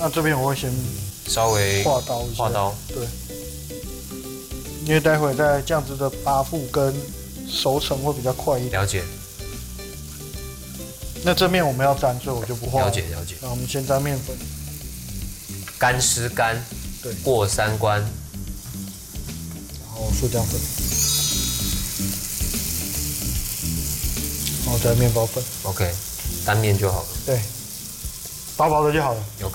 那这边我会先稍微画刀一下， 画刀， 对，因为待会在这样子的拔腹跟熟成会比较快一点。 了解那这面我们要沾，所以我就不画。 了解了解。 那我们先沾面粉， 干湿干， 对， 过3关， 然后素姜粉，然后再面包粉， OK，单面就好了。 对，薄薄的就好了。